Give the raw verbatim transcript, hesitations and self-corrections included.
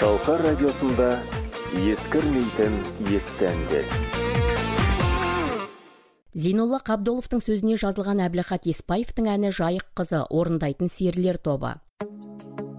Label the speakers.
Speaker 1: Шалқар радиосында ескірмейтін есті әндер.
Speaker 2: Зейнолла Қабдоловтың сөзіне жазылған Әбілхат Еспаевтың әні «Жайық қызы» орындайтын серілер тобы.